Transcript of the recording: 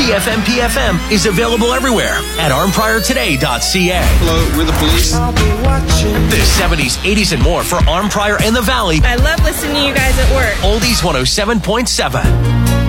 CFMPFM is available everywhere at armpriortoday.ca. Hello, we're the police. The 70s, 80s, and more for Arm Prior and the Valley. I love listening to you guys at work. Oldies 107.7.